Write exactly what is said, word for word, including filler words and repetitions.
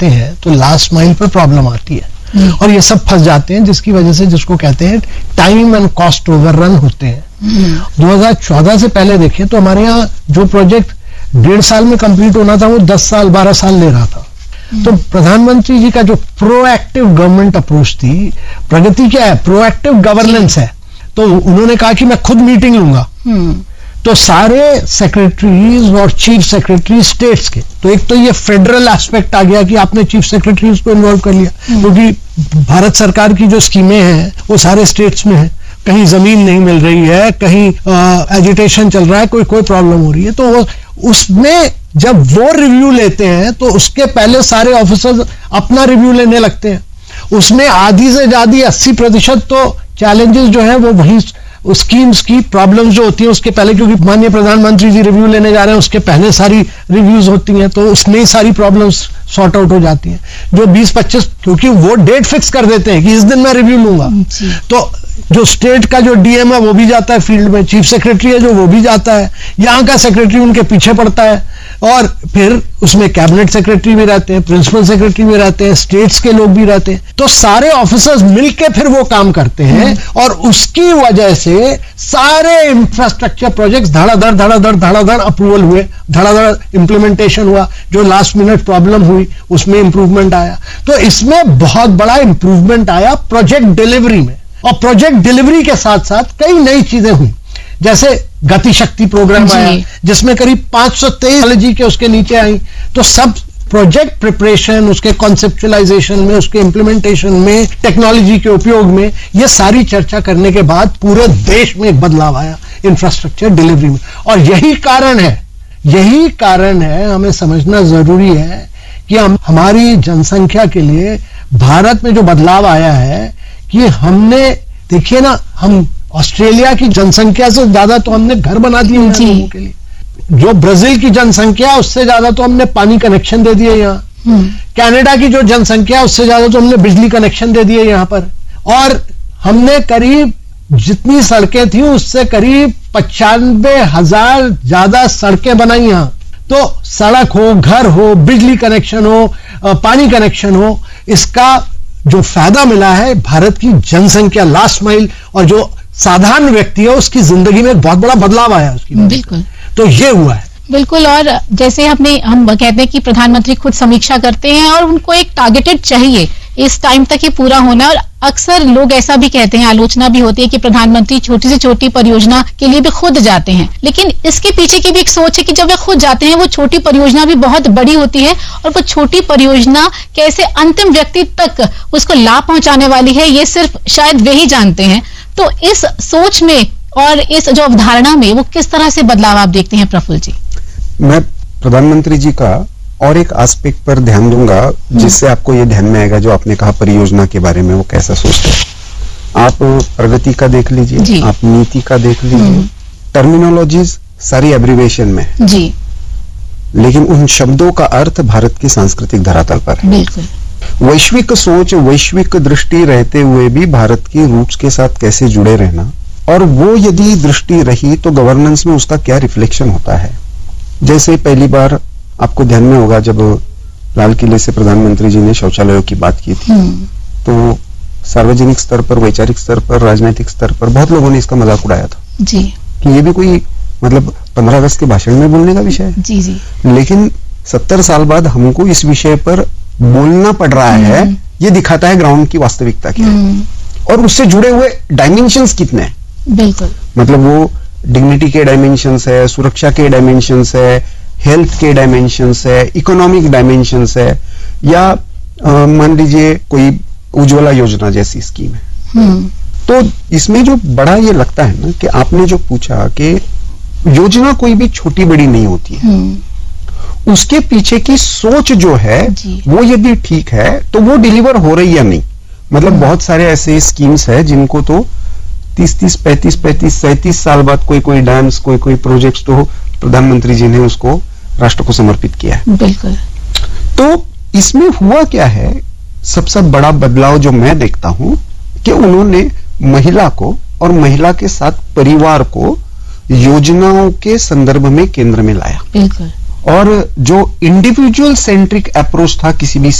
जाते हैं तो लास्ट माइल पर प्रॉब्लम आती है और ये सब फंस जाते हैं, जिसकी वजह से जिसको कहते हैं टाइम एंड कॉस्ट ओवररन होते हैं। दो हज़ार चौदह से पहले देखें तो हमारे यहाँ जो प्रोजेक्ट डेढ़ साल में कंप्लीट होना था वो दस साल बारह साल ले रहा था। तो प्रधानमंत्री जी का जो प्रोएक्टिव गवर्नमेंट अप्रोच थी, प्रगति क्या है, प्रोएक्टिव गवर्नेंस है। तो उन्होंने कहा कि मैं खुद मीटिंग लूंगा, तो सारे सेक्रेटरीज और चीफ सेक्रेटरी स्टेट्स के, तो एक तो ये फेडरल एस्पेक्ट आ गया कि आपने चीफ सेक्रेटरीज को इन्वॉल्व कर लिया, क्योंकि तो भारत सरकार की जो स्कीमें हैं वो सारे स्टेट्स में है, कहीं जमीन नहीं मिल रही है, कहीं एजिटेशन चल रहा है, कोई कोई प्रॉब्लम हो रही है, तो वो उसमें जब वो रिव्यू लेते हैं तो उसके पहले सारे ऑफिसर्स अपना रिव्यू लेने लगते हैं। उसमें आधी से ज्यादा अस्सी प्रतिशत तो चैलेंजेस जो है वो वही स्कीम्स की प्रॉब्लम्स जो होती है उसके पहले, क्योंकि माननीय प्रधानमंत्री जी रिव्यू लेने जा रहे हैं उसके पहले सारी रिव्यूज होती हैं, तो उसमें ही सारी प्रॉब्लम्स सॉर्ट आउट हो जाती हैं। जो बीस पच्चीस, क्योंकि वो डेट फिक्स कर देते हैं कि इस दिन मैं रिव्यू लूंगा, तो जो स्टेट का जो डीएम है वो भी जाता है फील्ड में, चीफ सेक्रेटरी है जो वो भी जाता है, यहाँ का सेक्रेटरी उनके पीछे पड़ता है, और फिर उसमें कैबिनेट सेक्रेटरी भी रहते हैं, प्रिंसिपल सेक्रेटरी भी रहते हैं, स्टेट्स के लोग भी रहते हैं, तो सारे ऑफिसर्स मिलके फिर वो काम करते हैं और उसकी वजह से सारे इंफ्रास्ट्रक्चर प्रोजेक्ट्स धड़ाधड़ धड़ाधड़ धड़ाधड़ अप्रूवल हुए, धड़ाधड़ इंप्लीमेंटेशन हुआ, जो लास्ट मिनट प्रॉब्लम हुई उसमें इंप्रूवमेंट आया। तो इसमें बहुत बड़ा इंप्रूवमेंट आया प्रोजेक्ट डिलीवरी में, और प्रोजेक्ट डिलीवरी के साथ साथ कई नई चीजें हुई, जैसे गति शक्ति प्रोग्राम आया जिसमें करीब पांच सौ तेईस जी के उसके नीचे आई। तो सब प्रोजेक्ट प्रिपरेशन, उसके कॉन्सेप्चुअलाइजेशन में, उसके इंप्लीमेंटेशन में, टेक्नोलॉजी के उपयोग में, ये सारी चर्चा करने के बाद पूरे देश में एक बदलाव आया इंफ्रास्ट्रक्चर डिलीवरी में। और यही कारण है, यही कारण है हमें समझना जरूरी है कि हम हमारी जनसंख्या के लिए भारत में जो बदलाव आया है कि हमने, देखिए ना, हम ऑस्ट्रेलिया की जनसंख्या से ज्यादा तो हमने घर बना दिए लोगों के लिए, जो ब्राजील की जनसंख्या उससे ज्यादा तो हमने पानी कनेक्शन दे दिए यहाँ, कनाडा की जो जनसंख्या उससे ज्यादा तो हमने बिजली कनेक्शन दे दिए यहाँ पर, और हमने करीब जितनी सड़कें थी उससे करीब पचानवे हजार ज्यादा सड़कें बनाई यहाँ। तो सड़क हो, घर हो, बिजली कनेक्शन हो, पानी कनेक्शन हो, इसका जो फायदा मिला है भारत की जनसंख्या, लास्ट माइल, और जो साधारण व्यक्ति है उसकी जिंदगी में बहुत बड़ा बदलाव आया उसकी। बिल्कुल, तो ये हुआ है। बिल्कुल, और जैसे हमने हम कहते हैं कि प्रधानमंत्री खुद समीक्षा करते हैं और उनको एक टारगेटेड चाहिए, इस टाइम तक ये पूरा होना, और अक्सर लोग ऐसा भी कहते हैं, आलोचना भी होती है कि प्रधानमंत्री छोटी से छोटी परियोजना के लिए भी खुद जाते हैं, लेकिन इसके पीछे की भी एक सोच है कि जब वे खुद जाते हैं वो छोटी परियोजना भी बहुत बड़ी होती है, और वो छोटी परियोजना कैसे अंतिम व्यक्ति तक उसको लाभ पहुंचाने वाली है ये सिर्फ शायद वे ही जानते हैं। तो इस सोच में और इस जो अवधारणा में वो किस तरह से बदलाव आप देखते हैं प्रफुल्ल जी? मैं प्रधानमंत्री जी का और एक एस्पेक्ट पर ध्यान दूंगा जिससे आपको ये ध्यान में आएगा, जो आपने कहा परियोजना के बारे में वो कैसा सोचते हैं। आप प्रगति का देख लीजिए, आप नीति का देख लीजिए, टर्मिनोलॉजीज सारी एब्रिविएशन में जी, लेकिन उन शब्दों का अर्थ भारत की सांस्कृतिक धरातल पर है। बिल्कुल, वैश्विक सोच, वैश्विक दृष्टि रहते हुए भी भारत की रूट्स के साथ कैसे जुड़े रहना, और वो यदि दृष्टि रही तो गवर्नेंस में उसका क्या रिफ्लेक्शन होता है। जैसे पहली बार आपको ध्यान में होगा जब लाल किले से प्रधानमंत्री जी ने शौचालयों की बात की थी, तो सार्वजनिक स्तर पर, वैचारिक स्तर पर, राजनीतिक स्तर पर बहुत लोगों ने इसका मजाक उड़ाया था जी, कि ये भी कोई मतलब पंद्रह अगस्त के भाषण में बोलने का विषय है जी जी। लेकिन सत्तर साल बाद हमको इस विषय पर बोलना पड़ रहा है, ये दिखाता है ग्राउंड की वास्तविकता क्या है और उससे जुड़े हुए डायमेंशंस कितने हैं। बिल्कुल, मतलब वो डिग्निटी के डायमेंशंस है, सुरक्षा के डायमेंशंस है, हेल्थ के डायमेंशंस है, इकोनॉमिक डायमेंशंस है, या मान लीजिए कोई उज्ज्वला योजना जैसी स्कीम है। तो इसमें जो बड़ा ये लगता है ना कि आपने जो पूछा कि योजना कोई भी छोटी बड़ी नहीं होती है, उसके पीछे की सोच जो है वो यदि ठीक है तो वो डिलीवर हो रही है नहीं। मतलब बहुत सारे ऐसे स्कीम्स है जिनको तो तीस तीस पैंतीस पैंतीस सैंतीस साल बाद कोई कोई डैम्स, कोई कोई प्रोजेक्ट्स तो प्रधानमंत्री जी ने उसको राष्ट्र को समर्पित किया है। बिल्कुल, तो इसमें हुआ क्या है, सबसे बड़ा बदलाव जो मैं देखता हूं कि उन्होंने महिला को और महिला के साथ परिवार को योजनाओं के संदर्भ में केंद्र में लाया। बिल्कुल, और जो इंडिविजुअल सेंट्रिक अप्रोच था किसी भी